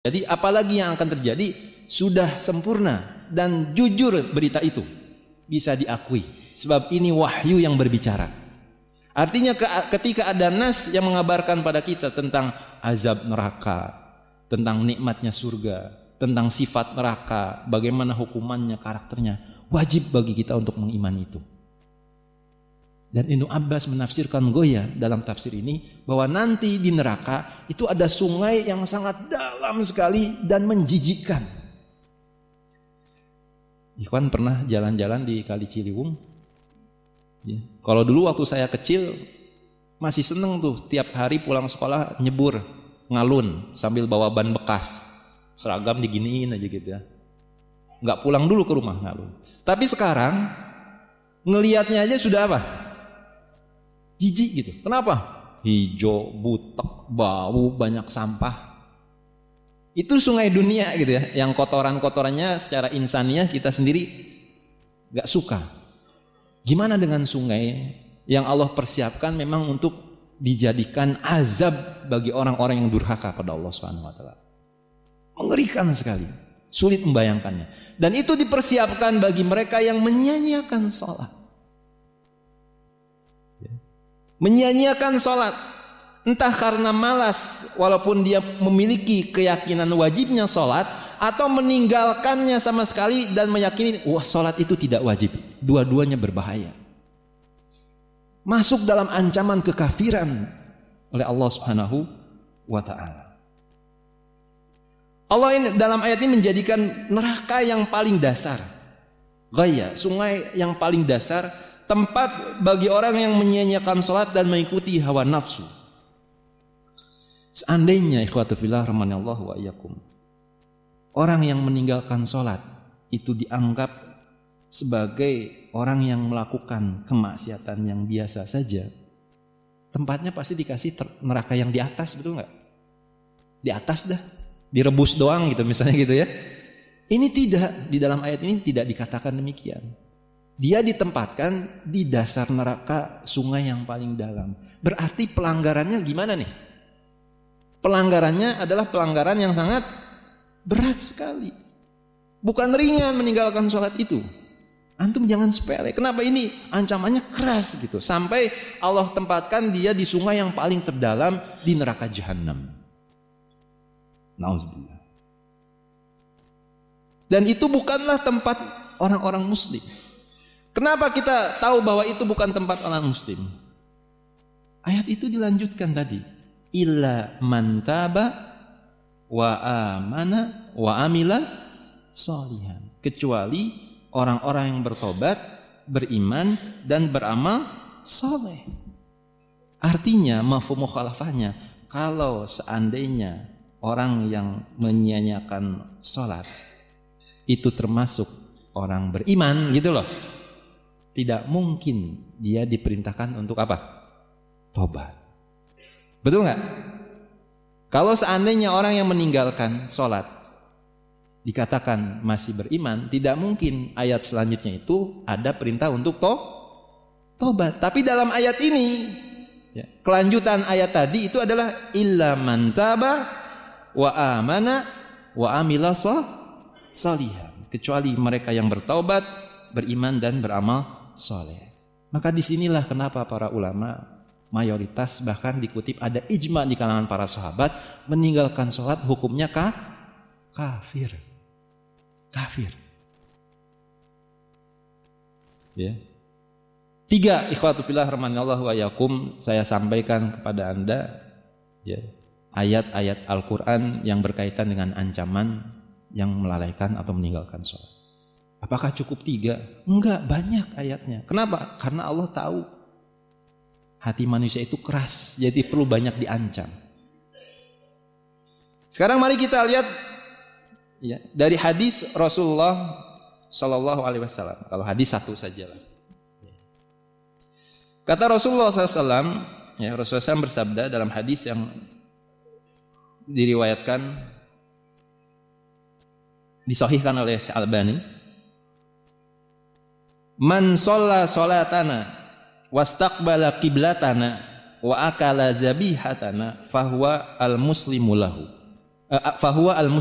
Jadi apalagi yang akan terjadi sudah sempurna dan jujur berita itu bisa diakui. Sebab ini wahyu yang berbicara. Artinya ketika ada nas yang mengabarkan pada kita tentang azab neraka, tentang nikmatnya surga, tentang sifat neraka, bagaimana hukumannya, karakternya, wajib bagi kita untuk mengimani itu. Dan Ibnu Abbas menafsirkan Goya dalam tafsir ini bahwa nanti di neraka itu ada sungai yang sangat dalam sekali dan menjijikkan. Ikhwan pernah jalan-jalan di Kali Ciliwung? Ya. Kalau dulu waktu saya kecil masih seneng tuh tiap hari pulang sekolah nyebur ngalun sambil bawa ban bekas, seragam diginiin aja gitu ya. Nggak pulang dulu ke rumah ngalun. Tapi sekarang ngelihatnya aja sudah apa? Jijik gitu. Kenapa? Hijau, butek, bau, banyak sampah. Itu sungai dunia gitu ya, yang kotoran-kotorannya secara insaniah kita sendiri gak suka. Gimana dengan sungai yang Allah persiapkan memang untuk dijadikan azab bagi orang-orang yang durhaka pada Allah SWT. Mengerikan sekali, sulit membayangkannya. Dan itu dipersiapkan bagi mereka yang menyia-nyiakan sholat. Menyia-nyiakan sholat, entah karena malas walaupun dia memiliki keyakinan wajibnya sholat, atau meninggalkannya sama sekali dan meyakini wah sholat itu tidak wajib. Dua-duanya berbahaya, masuk dalam ancaman kekafiran oleh Allah Subhanahu wa ta'ala. Allah ini dalam ayat ini menjadikan neraka yang paling dasar, gaya, sungai yang paling dasar, tempat bagi orang yang menyia-nyiakan sholat dan mengikuti hawa nafsu. Seandainya ikhwatu fillah rahimanallahu wa iyyakum, orang yang meninggalkan sholat itu dianggap sebagai orang yang melakukan kemaksiatan yang biasa saja, tempatnya pasti dikasih neraka yang di atas, betul nggak? Di atas dah, direbus doang gitu misalnya gitu ya. Ini tidak, di dalam ayat ini tidak dikatakan demikian. Dia ditempatkan di dasar neraka sungai yang paling dalam. Berarti pelanggarannya gimana nih? Pelanggarannya adalah pelanggaran yang sangat berat sekali. Bukan ringan meninggalkan sholat itu. Antum jangan sepele. Kenapa ini ancamannya keras gitu? Sampai Allah tempatkan dia di sungai yang paling terdalam di neraka jahanam. Nauzubillah. Dan itu bukanlah tempat orang-orang muslim. Kenapa kita tahu bahwa itu bukan tempat orang muslim? Ayat itu dilanjutkan tadi. Illa man taba wa amana wa amila sholihan. Kecuali orang-orang yang bertobat, beriman dan beramal soleh. Artinya mafhum mukhalafahnya, kalau seandainya orang yang menyia-nyiakan sholat itu termasuk orang beriman gitu loh, tidak mungkin dia diperintahkan untuk apa? Tobat. Betul nggak? Kalau seandainya orang yang meninggalkan sholat dikatakan masih beriman, tidak mungkin ayat selanjutnya itu ada perintah untuk tobat. Tapi dalam ayat ini, ya, kelanjutan ayat tadi itu adalah illa man taba wa amana wa amila sholihan. Kecuali mereka yang bertaubat, beriman dan beramal soleh. Maka disinilah kenapa para ulama mayoritas bahkan dikutip ada ijma di kalangan para sahabat meninggalkan sholat hukumnya kafir. Ya. 3 ikhwatu fillah rahimanallahu wa iyyakum saya sampaikan kepada Anda, ya, ayat-ayat Al-Qur'an yang berkaitan dengan ancaman yang melalaikan atau meninggalkan sholat. Apakah cukup 3? Enggak, banyak ayatnya. Kenapa? Karena Allah tahu hati manusia itu keras, jadi perlu banyak diancam. Sekarang mari kita lihat, ya, dari hadis Rasulullah Sallallahu Alaihi Wasallam. Kalau hadis satu sajalah. Kata Rasulullah SAW, ya, Rasulullah SAW bersabda dalam hadis yang diriwayatkan, disahihkan oleh Syekh Albani. Man sholla sholatana wastaqbala qiblatana wa akala zabihatana fahuwa al muslimu lahu. fahuwa al